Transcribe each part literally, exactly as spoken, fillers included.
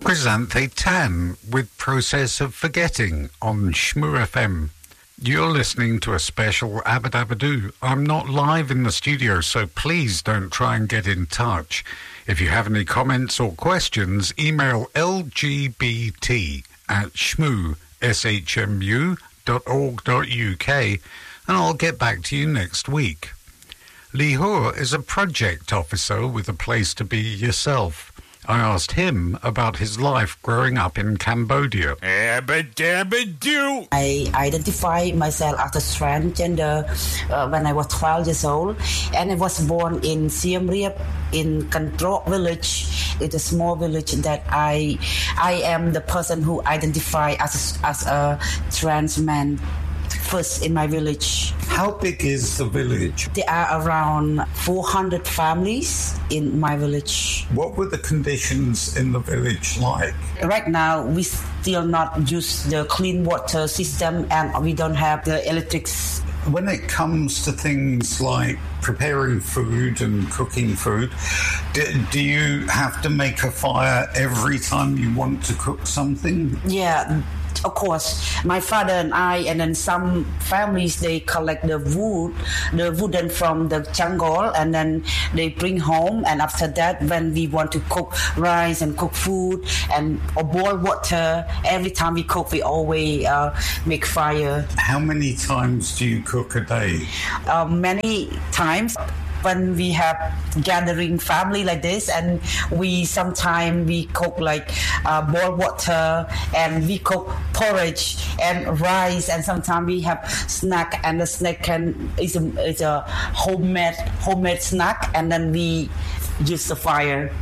Chrysanthemum Tan with Process of Forgetting on Shmoo F M. You're listening to a special Abadabadoo. I'm not live in the studio, so please don't try and get in touch. If you have any comments or questions, email L G B T at shmoo, S H M U dot org dot U K, and I'll get back to you next week. Lee Hua is a project officer with a place to be yourself. I asked him about his life growing up in Cambodia. Abba-dabba-doo. I identify myself as a transgender uh, when I was twelve years old, and I was born in Siem Reap in Kantrok village. It's a small village that I I am the person who identify as a, as a trans man first in my village. How big is the village? There are around four hundred families in my village. What were the conditions in the village like? Right now, we still not use the clean water system, and we don't have the electrics. When it comes to things like preparing food and cooking food, do, do you have to make a fire every time you want to cook something? Yeah. Of course, my father and I, and then some families, they collect the wood, the wooden from the jungle, and then they bring home. And after that, when we want to cook rice and cook food and or boil water, every time we cook, we always uh, make fire. How many times do you cook a day? Uh, many times. When we have gathering family like this, and we sometimes we cook like uh, boiled water, and we cook porridge and rice, and sometimes we have snack, and the snack can is a, is a homemade homemade snack, and then we use the fire.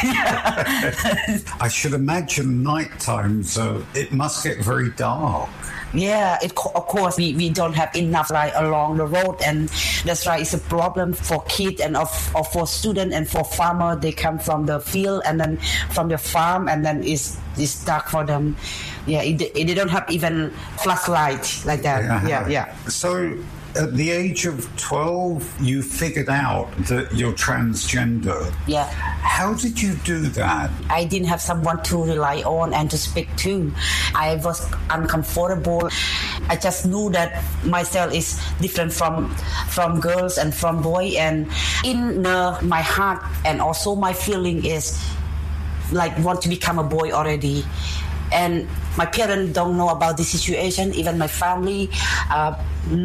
I should imagine night times uh, it must get very dark. Yeah, it, of course, we, we don't have enough light along the road, and that's why it's a problem for kids and of, of for students and for farmers. They come from the field and then from the farm, and then it's, it's dark for them. Yeah, it, it, they don't have even flashlight like that. Yeah, yeah. yeah. So at the age of twelve, you figured out that you're transgender. Yeah. How did you do that? I didn't have someone to rely on and to speak to. I was uncomfortable. I just knew that myself is different from from girls and from boys. And in the, my heart and also my feeling is like want to become a boy already. And my parents don't know about the situation. Even my family, uh,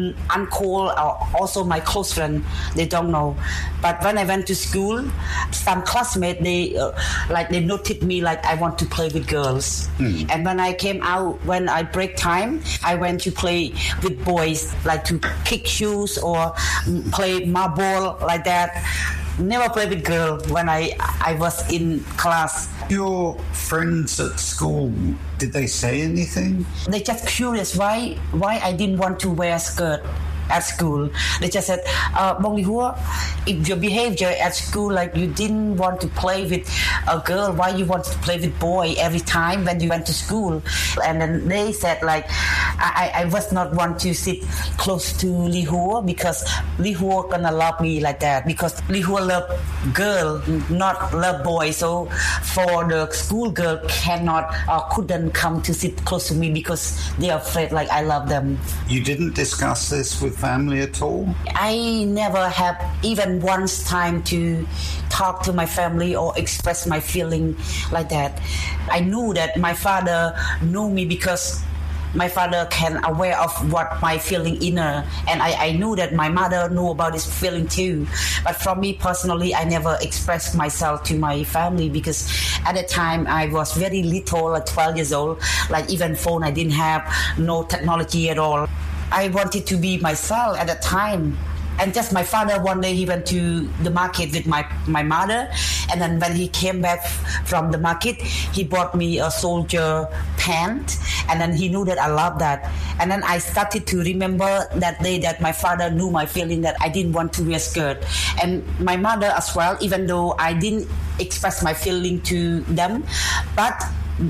uncle, or also my close friend, they don't know. But when I went to school, some classmates, they uh, like they noticed me like I want to play with girls. Mm. And when I came out, when I break time, I went to play with boys, like to kick shoes or play marble like that. Never play with girls when I I was in class. Your friends at school, did they say anything? They just curious why why I didn't want to wear a skirt at school. They just said, uh, Bong Lee Hua, if your behavior at school, like you didn't want to play with a girl, why you want to play with boy every time when you went to school? And then they said, like, I, I was not want to sit close to Lee Hua because Lee Hua gonna love me like that, because Lee Hua love girl, not love boy. So for the school girl cannot or couldn't come to sit close to me because they're afraid like I love them. You didn't discuss this with family at all? I never have even once time to talk to my family or express my feeling like that. I knew that my father knew me because my father can aware of what my feeling inner, and I, I knew that my mother knew about this feeling too. But for me personally, I never expressed myself to my family because at the time I was very little, like twelve years old, like even phone I didn't have, no technology at all. I wanted to be myself at the time. And just my father, one day he went to the market with my, my mother. And then when he came back from the market, he bought me a soldier pant. And then he knew that I loved that. And then I started to remember that day that my father knew my feeling that I didn't want to wear skirt. And my mother as well, even though I didn't express my feeling to them. But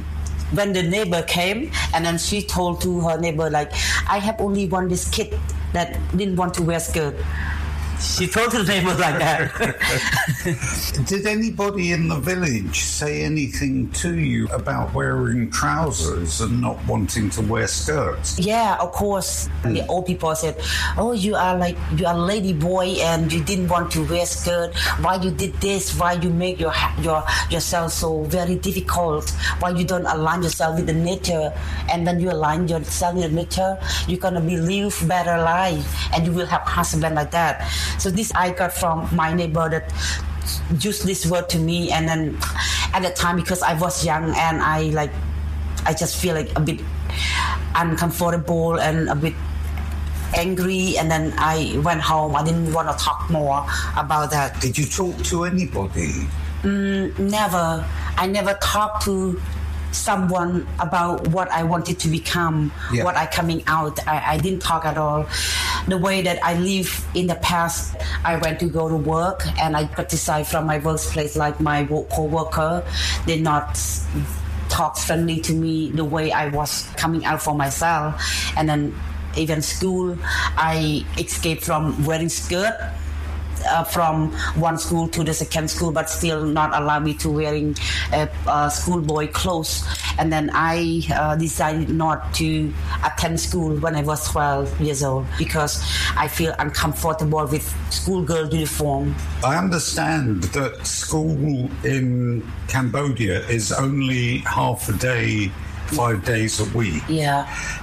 when the neighbor came, and then she told to her neighbor, like, I have only one this kid that didn't want to wear skirt. She told the neighbor like that. Did anybody in the village say anything to you about wearing trousers and not wanting to wear skirts? Yeah, of course. The old people said, "Oh, you are like you are a lady boy and you didn't want to wear skirt. Why you did this? Why you make your your yourself so very difficult? Why you don't align yourself with the nature? And when you align yourself with the nature, you're gonna be live better life and you will have husband like that." So this I got from my neighbor that used this word to me, and then at the time because I was young and I like I just feel like a bit uncomfortable and a bit angry, and then I went home. I didn't want to talk more about that. Did you talk to anybody? Mm, never. I never talked to someone about what I wanted to become, yeah. what I coming out. I, I didn't talk at all. The way that I live in the past, I went to go to work and I criticized from my workplace, like my co-worker did not talk friendly to me the way I was coming out for myself. And then even school, I escaped from wearing skirt uh, from one school to the second school, but still not allow me to wearing uh, uh, schoolboy clothes. And then I uh, decided not to attend school when I was twelve years old because I feel uncomfortable with schoolgirl uniform. I understand that school in Cambodia is only half a day, five days a week. Yeah.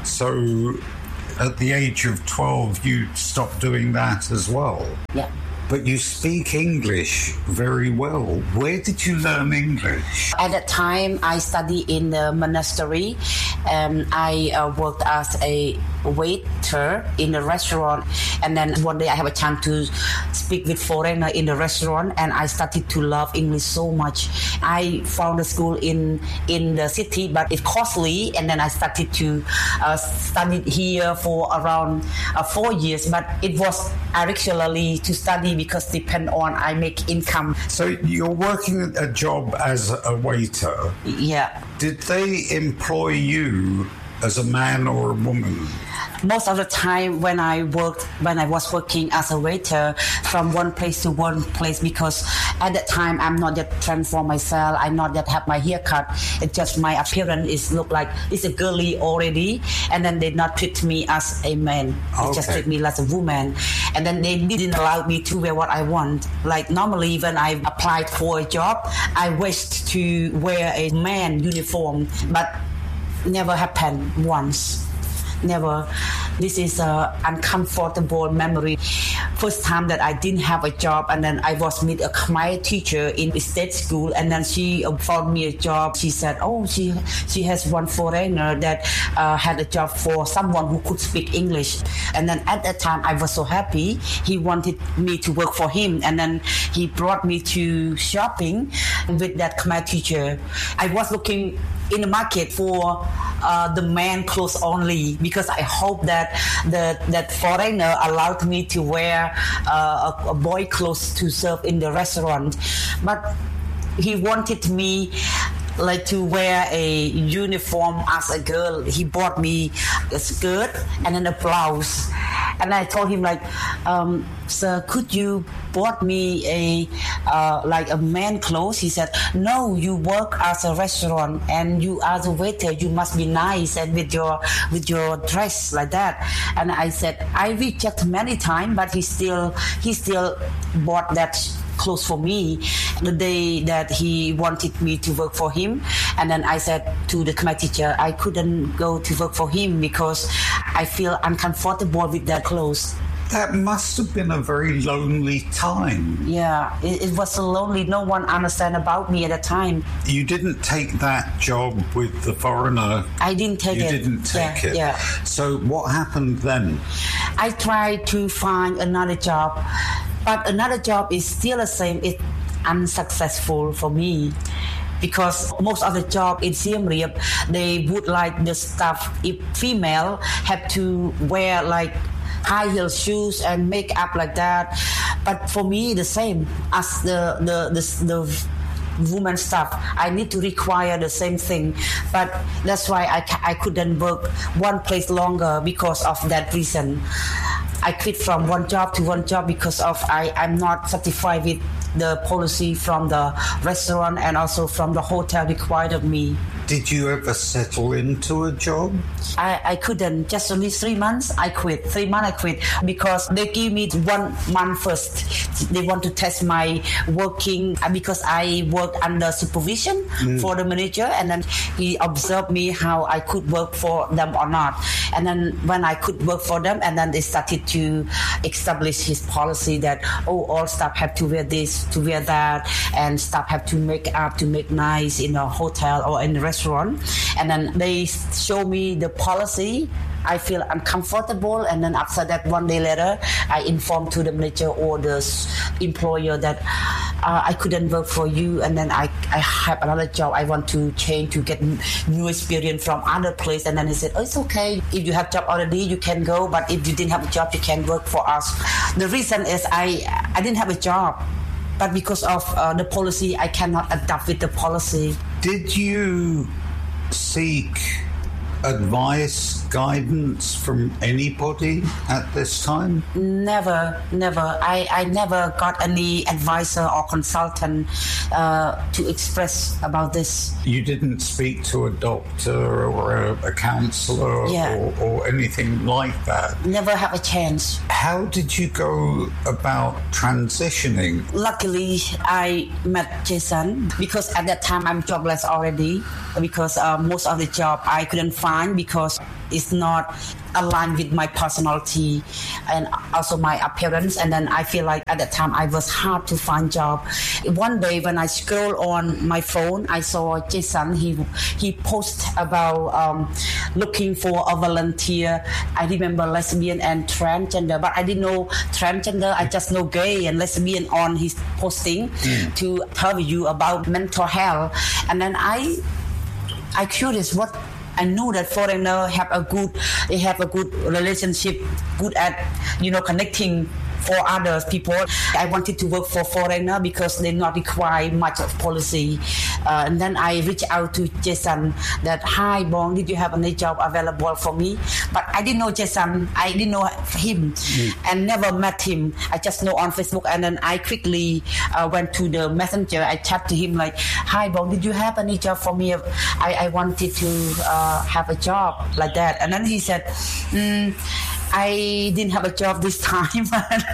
So at the age of twelve, you stopped doing that as well. Yeah. But you speak English very well. Where did you learn English? At that time, I studied in the monastery. Um, I uh, worked as a waiter in a restaurant. And then one day I have a chance to speak with foreigner in the restaurant, and I started to love English so much. I found a school in, in the city, but it's costly. And then I started to uh, study here for around uh, four years. But it was regularly to study because depend on I make income. So you're working a job as a waiter. Yeah. Did they employ you as a man or a woman? Most of the time when I worked, when I was working as a waiter from one place to one place, because at that time I'm not yet transformed myself, I not yet have my haircut. It's just my appearance is look like it's a girly already, and then they not treat me as a man. They okay. just treat me as a woman, and then they didn't allow me to wear what I want. Like normally when I applied for a job, I wished to wear a man uniform, but never happened once. Never. This is a uncomfortable memory. First time that I didn't have a job, and then I was with a Khmer teacher in state school, and then she found me a job. She said, "Oh, she she has one foreigner that uh, had a job for someone who could speak English." And then at that time, I was so happy. He wanted me to work for him, and then he brought me to shopping with that Khmer teacher. I was looking in the market for uh, the man clothes only, because I hope that the, that foreigner allowed me to wear uh, a, a boy clothes to serve in the restaurant. But he wanted me like to wear a uniform as a girl. He bought me a skirt and then a blouse. And I told him like, um, "Sir, could you bought me a uh, like a man clothes?" He said, "No, you work as a restaurant and you as a waiter, you must be nice and with your with your dress like that." And I said, I rejected many times, but he still he still bought that clothes for me the day that he wanted me to work for him. And then I said to the Khmer teacher, I couldn't go to work for him because I feel uncomfortable with that clothes. That must have been a very lonely time. Yeah, it, it was so lonely. No one understand about me at the time. You didn't take that job with the foreigner. I didn't take you it. You didn't take yeah, it. Yeah. So what happened then? I tried to find another job, but another job is still the same. It's unsuccessful for me. Because most of the job in Siem Reap, they would like the staff, if female, have to wear like high heel shoes and makeup like that. But for me, the same as the the the, the woman staff, I need to require the same thing. But that's why I, I couldn't work one place longer because of that reason. I quit from one job to one job because of I, I'm not satisfied with the policy from the restaurant and also from the hotel required of me. Did you ever settle into a job? I, I couldn't. Just only three months, I quit. Three months, I quit because they give me one month first. They want to test my working because I work under supervision mm. for the manager, and then he observed me how I could work for them or not. And then when I could work for them, and then they started to establish his policy that, oh, all staff have to wear this, to wear that, and staff have to make up, to make nice in a hotel or in a restaurant. And then they show me the policy. I feel uncomfortable, and then after that, one day later, I informed to the manager or the employer that uh, I couldn't work for you, and then I, I have another job. I want to change to get new experience from other place. And then he said, oh, it's okay. If you have job already, you can go. But if you didn't have a job, you can work for us. The reason is I I didn't have a job. But because of uh, the policy, I cannot adapt with the policy. Did you seek advice, guidance from anybody at this time? Never, never. I, I never got any advisor or consultant uh, to express about this. You didn't speak to a doctor or a, a counsellor yeah. or, or anything like that? Never have a chance. How did you go about transitioning? Luckily, I met Jason because at that time I'm jobless already because uh, most of the job I couldn't find because it's not aligned with my personality and also my appearance. And then I feel like at that time I was hard to find job. One day when I scroll on my phone, I saw Jason. He he posted about um, looking for a volunteer. I remember lesbian and transgender, but I didn't know transgender. I just know gay and lesbian on his posting mm. to tell you about mental health. And then I I curious what. I knew that foreigner have a good, they have a good relationship, good at, you know, connecting for other people. I wanted to work for foreigner because they not require much of policy. Uh, and then I reached out to Jason that, hi, Bong, did you have any job available for me? But I didn't know Jason. I didn't know him mm. and never met him. I just know on Facebook. And then I quickly uh, went to the messenger. I chat to him like, hi, Bong, did you have any job for me? I, I wanted to uh, have a job like that. And then he said, mm, I didn't have a job this time.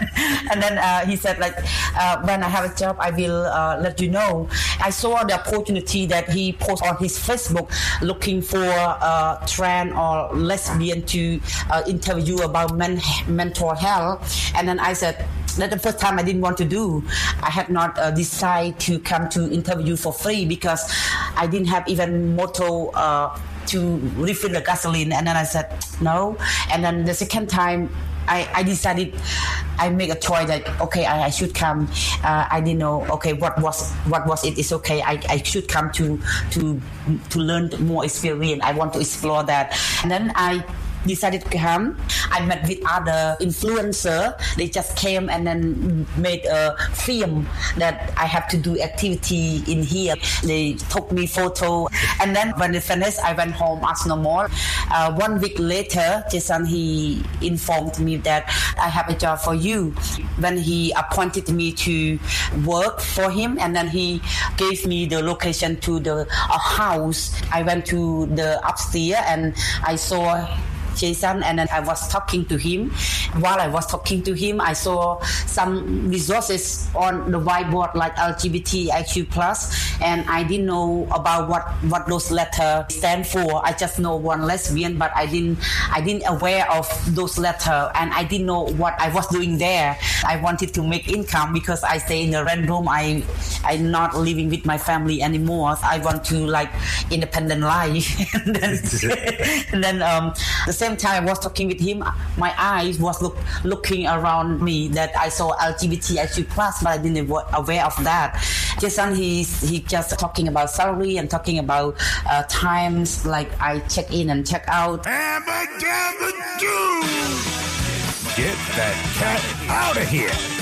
And then uh, he said, like, uh, when I have a job, I will uh, let you know. I saw the opportunity that he posted on his Facebook looking for uh, trans or lesbian to uh, interview about men- mental health. And then I said, that's the first time I didn't want to do. I had not uh, decided to come to interview for free because I didn't have even motor uh, to refill the gasoline. And then I said no. And then the second time I, I decided, I make a choice that okay, I, I should come. Uh, I didn't know okay what was what was it. It's okay. I, I should come to to to learn more experience. I want to explore that. And then I decided to come. I met with other influencer. They just came and then made a film that I have to do activity in here. They took me photo, and then when they finished, I went home. Asked no more. Uh, one week later, Jason he informed me that I have a job for you. When he appointed me to work for him, and then he gave me the location to the a house. I went to the upstairs and I saw Jason, and then I was talking to him. While I was talking to him, I saw some resources on the whiteboard like L G B T I Q plus, and I didn't know about what, what those letters stand for. I just know one lesbian, but I didn't I didn't aware of those letters, and I didn't know what I was doing there. I wanted to make income because I stay in a rent room. I I'm not living with my family anymore. I want to like independent life. and then, and then um, the same time I was talking with him, my eyes was look, looking around me that I saw L G B T Q plus, but I didn't be aware of that. Jason, he's he just talking about salary and talking about uh, times like I check in and check out. Abba-dabba-doo! Get that cat out of here!